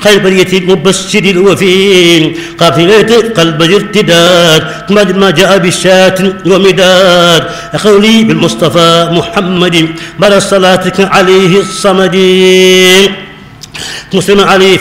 خير برية المبشر الوفي قافلة قلب ارتداد ما جاء بالشاة ومداد قولي بالمصطفى محمد بعد صلاتك عليه الصمد مسلم عليه